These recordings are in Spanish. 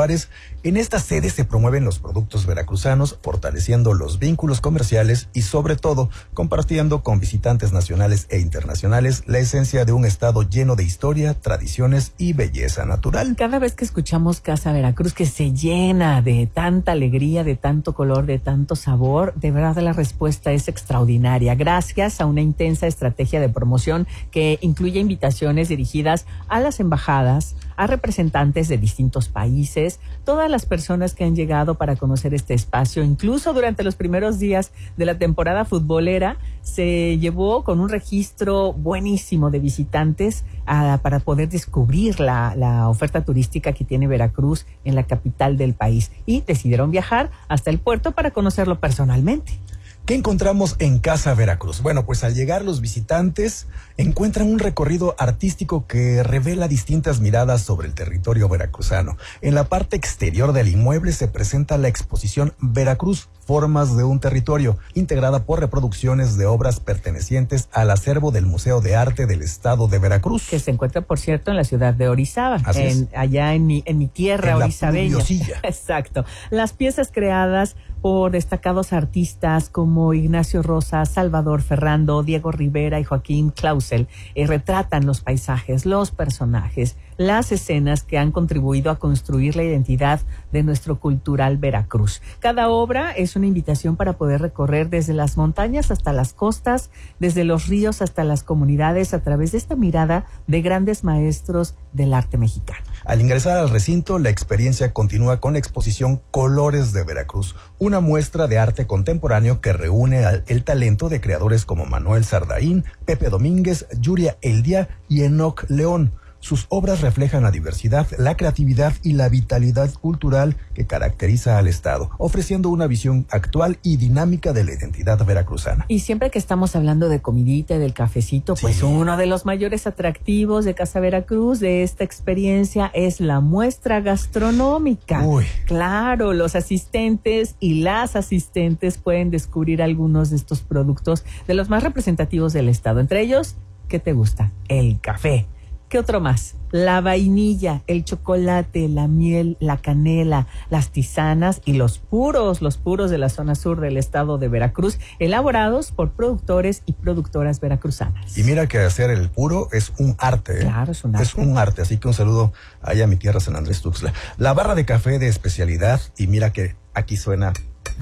Juárez. En esta sede se promueven los productos veracruzanos, fortaleciendo los vínculos comerciales y sobre todo compartiendo con visitantes nacionales e internacionales la esencia de un estado lleno de historia, tradiciones y belleza natural. Cada vez que escuchamos Casa Veracruz, que se llena de tanta alegría, de tanto color, de tanto sabor, de verdad la respuesta es extraordinaria. Gracias a una intensa estrategia de promoción que incluye invitaciones dirigidas a las embajadas, a representantes de distintos países, todas las personas que han llegado para conocer este espacio, incluso durante los primeros días de la temporada futbolera, se llevó con un registro buenísimo de visitantes para poder descubrir la oferta turística que tiene Veracruz en la capital del país, y decidieron viajar hasta el puerto para conocerlo personalmente. ¿Qué encontramos en Casa Veracruz? Bueno, pues al llegar los visitantes encuentran un recorrido artístico que revela distintas miradas sobre el territorio veracruzano. En la parte exterior del inmueble se presenta la exposición Veracruz, Formas de un Territorio, integrada por reproducciones de obras pertenecientes al acervo del Museo de Arte del Estado de Veracruz. Que se encuentra, por cierto, en la ciudad de Orizaba, allá en mi tierra orizabeña. Exacto. Las piezas creadas por destacados artistas como Ignacio Rosa, Salvador Ferrando, Diego Rivera y Joaquín Clausel retratan los paisajes, los personajes, las escenas que han contribuido a construir la identidad de nuestro cultural Veracruz. Cada obra es una invitación para poder recorrer desde las montañas hasta las costas, desde los ríos hasta las comunidades, a través de esta mirada de grandes maestros del arte mexicano. Al ingresar al recinto, la experiencia continúa con la exposición Colores de Veracruz, una muestra de arte contemporáneo que reúne el talento de creadores como Manuel Sardaín, Pepe Domínguez, Yuria Eldia y Enoc León. Sus obras reflejan la diversidad, la creatividad y la vitalidad cultural que caracteriza al Estado, ofreciendo una visión actual y dinámica de la identidad veracruzana. Y siempre que estamos hablando de comidita y del cafecito, pues sí, uno de los mayores atractivos de Casa Veracruz, de esta experiencia, es la muestra gastronómica. Uy. Claro, los asistentes y las asistentes pueden descubrir algunos de estos productos de los más representativos del Estado. Entre ellos, ¿qué te gusta? El café. ¿Qué otro más? La vainilla, el chocolate, la miel, la canela, las tisanas y los puros de la zona sur del estado de Veracruz, elaborados por productores y productoras veracruzanas. Y mira que hacer el puro es un arte, ¿eh? Claro, es un arte. Es un arte, así que un saludo allá a mi tierra, San Andrés Tuxtla. La barra de café de especialidad, y mira que aquí suena...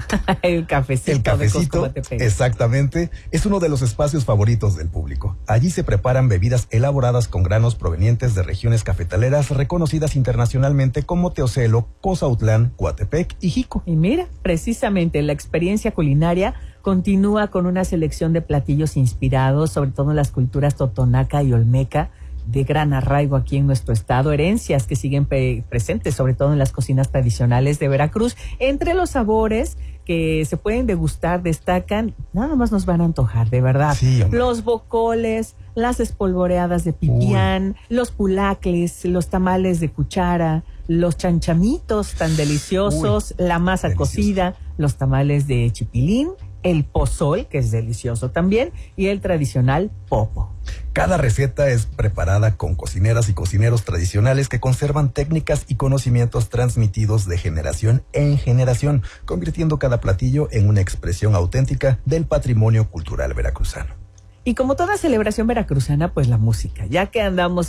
El cafecito. El cafecito, exactamente, es uno de los espacios favoritos del público. Allí se preparan bebidas elaboradas con granos provenientes de regiones cafetaleras reconocidas internacionalmente como Teocelo, Cozautlán, Coatepec y Jico. Y mira, precisamente la experiencia culinaria continúa con una selección de platillos inspirados sobre todo en las culturas totonaca y olmeca, de gran arraigo aquí en nuestro estado, herencias que siguen presentes sobre todo en las cocinas tradicionales de Veracruz. Entre los sabores que se pueden degustar destacan, nada más nos van a antojar, de verdad, sí, los bocoles, las espolvoreadas de pipián, los pulacles, los tamales de cuchara, los chanchamitos tan deliciosos, la masa cocida, los tamales de chipilín, el pozol, que es delicioso también, y el tradicional popo. Cada receta es preparada con cocineras y cocineros tradicionales que conservan técnicas y conocimientos transmitidos de generación en generación, convirtiendo cada platillo en una expresión auténtica del patrimonio cultural veracruzano. Y como toda celebración veracruzana, pues la música. Ya que andamos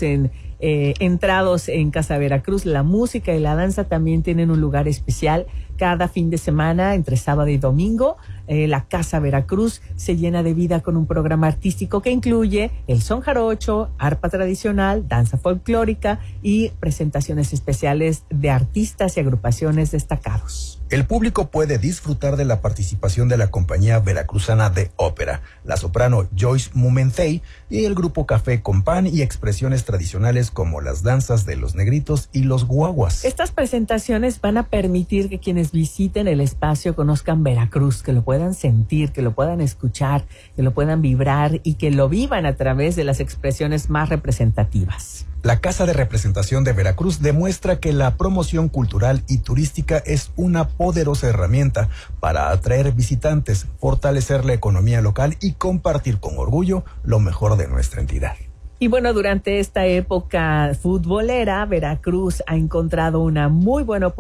entrados en Casa Veracruz, la música y la danza también tienen un lugar especial. Cada fin de semana, entre sábado y domingo, la Casa Veracruz se llena de vida con un programa artístico que incluye el son jarocho, arpa tradicional, danza folclórica y presentaciones especiales de artistas y agrupaciones destacados. El público puede disfrutar de la participación de la Compañía Veracruzana de Ópera, la soprano Joyce Mumentey y el grupo Café con Pan, y expresiones tradicionales como las danzas de los negritos y los guaguas. Estas presentaciones van a permitir que quienes visiten el espacio conozcan Veracruz, que lo puedan sentir, que lo puedan escuchar, que lo puedan vibrar y que lo vivan a través de las expresiones más representativas. La Casa de Representación de Veracruz demuestra que la promoción cultural y turística es una poderosa herramienta para atraer visitantes, fortalecer la economía local y compartir con orgullo lo mejor de nuestra entidad. Y bueno, durante esta época futbolera, Veracruz ha encontrado una muy buena oportunidad